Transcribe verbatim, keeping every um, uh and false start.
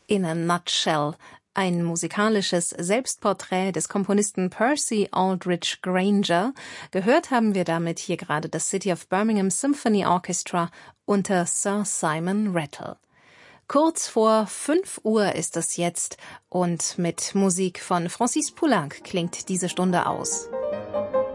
in a Nutshell. Ein musikalisches Selbstporträt des Komponisten Percy Aldrich Granger. Gehört haben wir damit hier gerade das City of Birmingham Symphony Orchestra unter Sir Simon Rattle. Kurz vor fünf Uhr ist es jetzt und mit Musik von Francis Poulenc klingt diese Stunde aus.